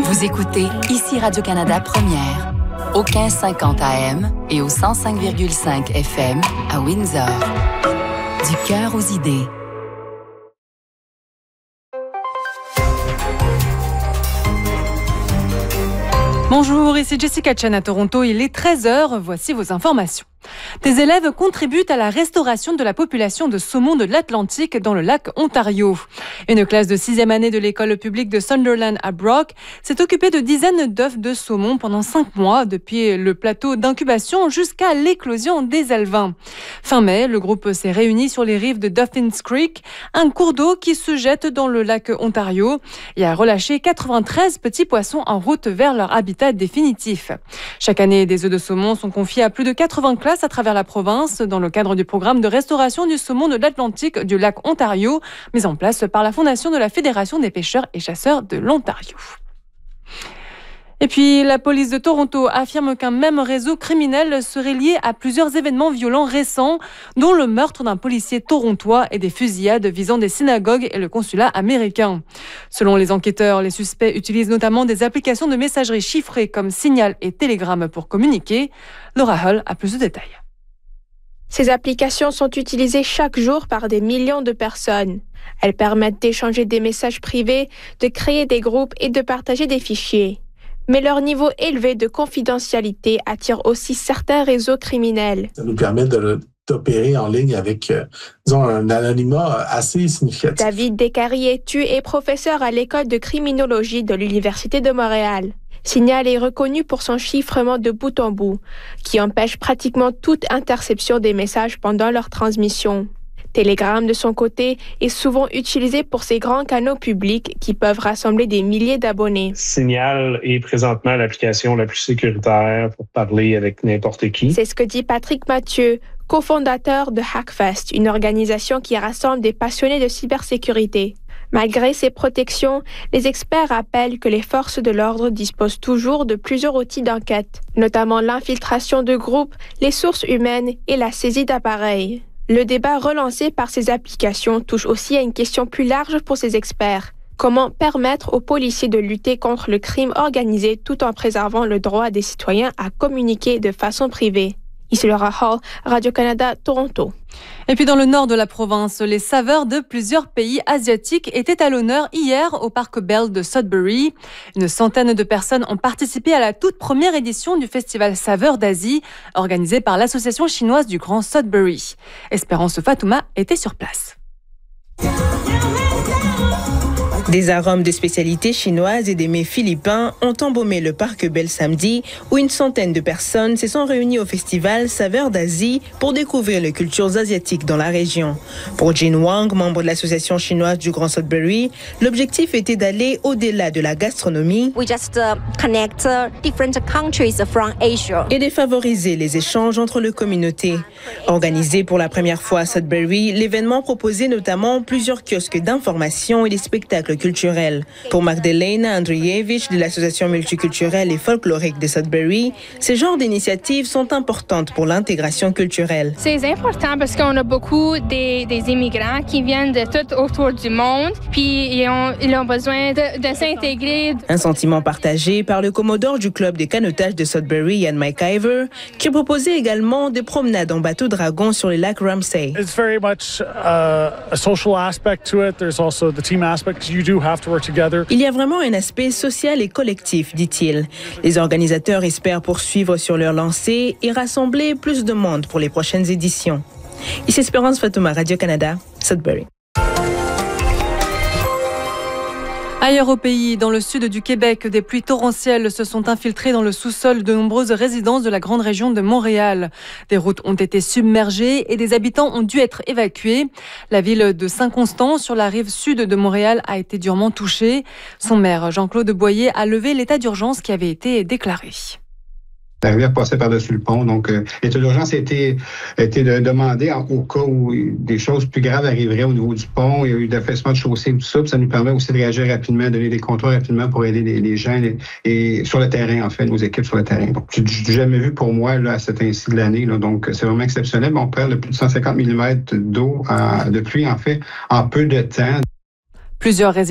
Vous écoutez ici Radio-Canada Première, au 1550 AM et au 105,5 FM à Windsor. Du cœur aux idées. Bonjour, ici Jessica Chen à Toronto. Il est 13h, voici vos informations. Des élèves contribuent à la restauration de la population de saumon de l'Atlantique dans le lac Ontario. Une classe de 6e année de l'école publique de Sunderland à Brock s'est occupée de dizaines d'œufs de saumon pendant 5 mois, depuis le plateau d'incubation jusqu'à l'éclosion des alevins. Fin mai, le groupe s'est réuni sur les rives de Duffins Creek, un cours d'eau qui se jette dans le lac Ontario, et a relâché 93 petits poissons en route vers leur habitat définitif. Chaque année, des œufs de saumon sont confiés à plus de 80 classes à travers la province dans le cadre du programme de restauration du saumon de l'Atlantique du lac Ontario, mis en place par la Fondation de la Fédération des pêcheurs et chasseurs de l'Ontario. Et puis, la police de Toronto affirme qu'un même réseau criminel serait lié à plusieurs événements violents récents, dont le meurtre d'un policier torontois et des fusillades visant des synagogues et le consulat américain. Selon les enquêteurs, les suspects utilisent notamment des applications de messagerie chiffrées comme Signal et Telegram pour communiquer. Laura Hull a plus de détails. Ces applications sont utilisées chaque jour par des millions de personnes. Elles permettent d'échanger des messages privés, de créer des groupes et de partager des fichiers. Mais leur niveau élevé de confidentialité attire aussi certains réseaux criminels. Ça nous permet d'opérer en ligne avec, un anonymat assez significatif. David Descarrier-Tu est professeur à l'école de criminologie de l'Université de Montréal. Signal est reconnu pour son chiffrement de bout en bout, qui empêche pratiquement toute interception des messages pendant leur transmission. Telegram, de son côté, est souvent utilisé pour ses grands canaux publics qui peuvent rassembler des milliers d'abonnés. Signal est présentement l'application la plus sécuritaire pour parler avec n'importe qui. C'est ce que dit Patrick Mathieu, cofondateur de Hackfest, une organisation qui rassemble des passionnés de cybersécurité. Malgré ces protections, les experts rappellent que les forces de l'ordre disposent toujours de plusieurs outils d'enquête, notamment l'infiltration de groupes, les sources humaines et la saisie d'appareils. Le débat relancé par ces applications touche aussi à une question plus large pour ces experts. Comment permettre aux policiers de lutter contre le crime organisé tout en préservant le droit des citoyens à communiquer de façon privée? Ici Laura Hull, Radio-Canada, Toronto. Et puis dans le nord de la province, les saveurs de plusieurs pays asiatiques étaient à l'honneur hier au Parc Bell de Sudbury. Une centaine de personnes ont participé à la toute première édition du festival Saveurs d'Asie, organisé par l'Association chinoise du Grand Sudbury. Espérance Fatouma était sur place. Des arômes de spécialités chinoises et des mets philippins ont embaumé le Parc Bell samedi, où une centaine de personnes se sont réunies au festival Saveurs d'Asie pour découvrir les cultures asiatiques dans la région. Pour Jin Wang, membre de l'association chinoise du Grand Sudbury, l'objectif était d'aller au-delà de la gastronomie et de favoriser les échanges entre les communautés. Organisé pour la première fois à Sudbury, l'événement proposait notamment plusieurs kiosques d'information et des spectacles culturels. Pour Magdalena Andrievich de l'association multiculturelle et folklorique de Sudbury, ces genres d'initiatives sont importantes pour l'intégration culturelle. C'est important parce qu'on a beaucoup des immigrants qui viennent de tout autour du monde, puis ils ont besoin de s'intégrer. Un sentiment partagé par le commodore du club de canotage de Sudbury, Ian McIver, qui proposait également des promenades en bateau dragon sur le lac Ramsay. It's very much a social aspect to it. There's also the team aspect. Il y a vraiment un aspect social et collectif, dit-il. Les organisateurs espèrent poursuivre sur leur lancée et rassembler plus de monde pour les prochaines éditions. Ici Espérance Fatouma, Radio-Canada, Sudbury. Ailleurs au pays, dans le sud du Québec, des pluies torrentielles se sont infiltrées dans le sous-sol de nombreuses résidences de la grande région de Montréal. Des routes ont été submergées et des habitants ont dû être évacués. La ville de Saint-Constant, sur la rive sud de Montréal, a été durement touchée. Son maire, Jean-Claude Boyer, a levé l'état d'urgence qui avait été déclaré. La rivière passait par-dessus le pont. Donc, l'état d'urgence a été demandé au cas où des choses plus graves arriveraient au niveau du pont. Il y a eu d'affaissement de chaussée, tout ça. Puis ça nous permet aussi de réagir rapidement, de donner des contrôles rapidement pour aider les gens et sur le terrain, en fait, nos équipes sur le terrain. Donc, j'ai jamais vu pour moi, là, à cet ainsi de l'année. Là, donc, c'est vraiment exceptionnel. On perd plus de 150 mm d'eau, de pluie, en fait, en peu de temps. Plusieurs